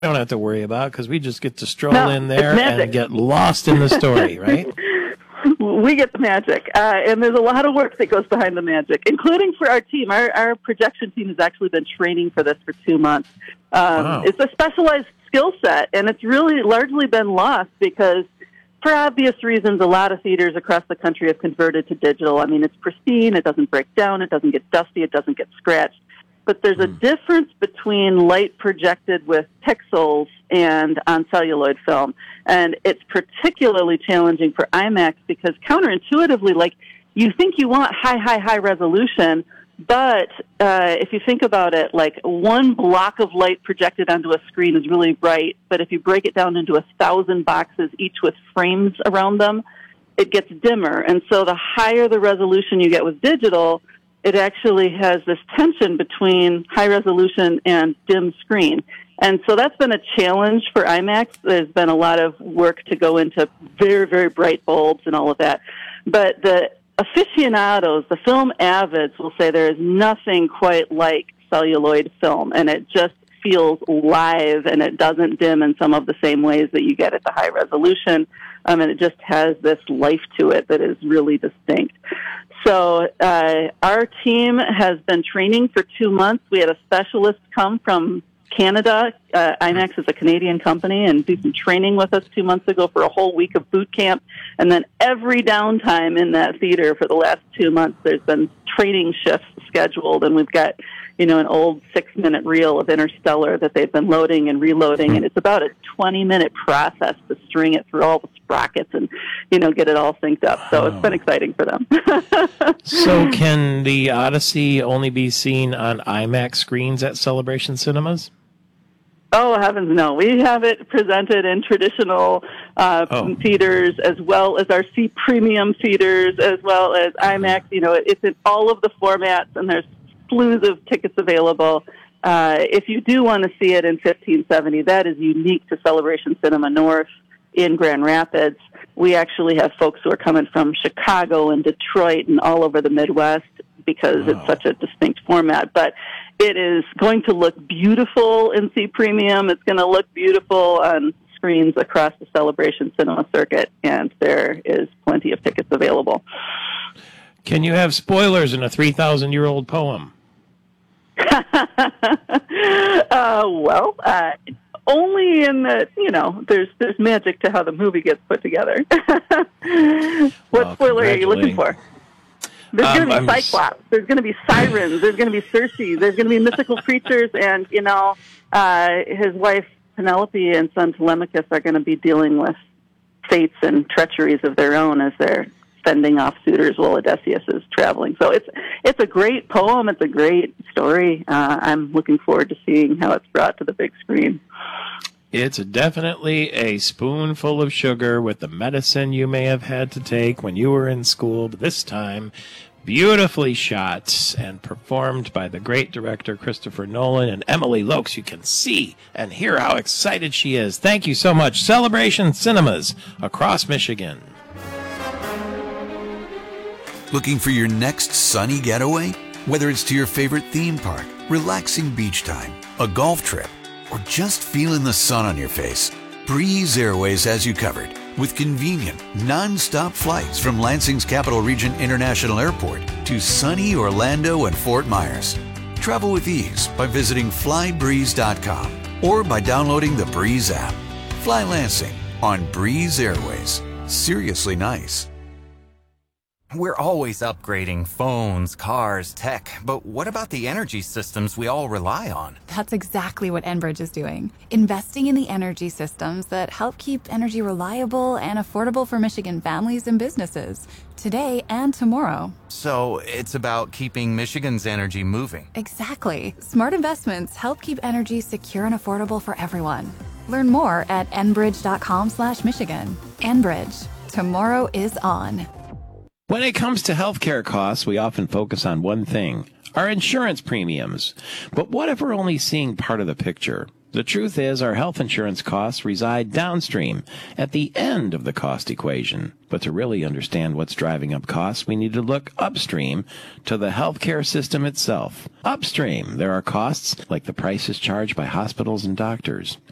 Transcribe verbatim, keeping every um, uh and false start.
don't have to worry about because we just get to stroll no, in there and get lost in the story, right? We get the magic. Uh, and there's a lot of work that goes behind the magic, including for our team. Our, our projection team has actually been training for this for two months. Um, Wow. It's a specialized skill set, and it's really largely been lost because, for obvious reasons, a lot of theaters across the country have converted to digital. I mean, it's pristine. It doesn't break down. It doesn't get dusty. It doesn't get scratched. But there's a difference between light projected with pixels and on celluloid film. And it's particularly challenging for IMAX because counterintuitively, like, you think you want high, high, high resolution, but uh, if you think about it, like, one block of light projected onto a screen is really bright, but if you break it down into a thousand boxes, each with frames around them, it gets dimmer. And so the higher the resolution you get with digital, it actually has this tension between high resolution and dim screen. And so that's been a challenge for IMAX. There's been a lot of work to go into very, very bright bulbs and all of that. But the aficionados, the film avids, will say there is nothing quite like celluloid film, and it just feels live, and it doesn't dim in some of the same ways that you get at the high resolution. Um, and it just has this life to it that is really distinct. So uh, our team has been training for two months. We had a specialist come from Canada. Uh, IMAX is a Canadian company, and do some training with us two months ago for a whole week of boot camp. And then every downtime in that theater for the last two months, there's been training shifts scheduled, and we've got, you know, an old six-minute reel of Interstellar that they've been loading and reloading, and it's about a twenty-minute process to string it through all the sprockets and, you know, get it all synced up. So it's been exciting for them. So can the Odyssey only be seen on IMAX screens at Celebration Cinemas? Oh, heavens, no. We have it presented in traditional uh, oh. theaters as well as our C Premium theaters, as well as IMAX. You know, it's in all of the formats, and there's slews of tickets available. Uh, if you do want to see it in fifteen seventy, that is unique to Celebration Cinema North in Grand Rapids. We actually have folks who are coming from Chicago and Detroit and all over the Midwest because wow. it's such a distinct format. But it is going to look beautiful in C Premium. It's going to look beautiful on screens across the Celebration Cinema circuit, and there is plenty of tickets available. Can you have spoilers in a three thousand year old poem? uh, well, uh, only in that, you know, there's there's magic to how the movie gets put together. What well, spoiler are you looking for? There's um, going to be Cyclops. There's going to be sirens. There's going to be Circe. There's going to be mythical creatures. And, you know, uh, his wife Penelope and son Telemachus are going to be dealing with fates and treacheries of their own as they're fending off suitors while Odysseus is traveling. So it's it's a great poem. It's a great story. Uh, I'm looking forward to seeing how it's brought to the big screen. It's definitely a spoonful of sugar with the medicine you may have had to take when you were in school, but this time beautifully shot and performed by the great director Christopher Nolan and Emily Lokes. You can see and hear how excited she is. Thank you so much. Celebration Cinemas across Michigan. Looking for your next sunny getaway? Whether it's to your favorite theme park, relaxing beach time, a golf trip, or just feeling the sun on your face, Breeze Airways has you covered with convenient, non-stop flights from Lansing's Capital Region International Airport to sunny Orlando and Fort Myers. Travel with ease by visiting fly breeze dot com or by downloading the Breeze app. Fly Lansing on Breeze Airways. Seriously nice. We're always upgrading phones, cars, tech, but what about the energy systems we all rely on? That's exactly what Enbridge is doing. Investing in the energy systems that help keep energy reliable and affordable for Michigan families and businesses, today and tomorrow. So it's about keeping Michigan's energy moving. Exactly. Smart investments help keep energy secure and affordable for everyone. Learn more at enbridge dot com slash Michigan. Enbridge. Tomorrow is on. When it comes to healthcare costs, we often focus on one thing, our insurance premiums. But what if we're only seeing part of the picture? The truth is our health insurance costs reside downstream, at the end of the cost equation. But to really understand what's driving up costs, we need to look upstream to the healthcare system itself. Upstream, there are costs like the prices charged by hospitals and doctors,